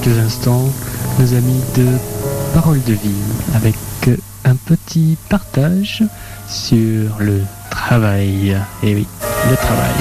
quelques instants nos amis de Parole de Vie avec un petit partage sur le travail. Et oui, le travail.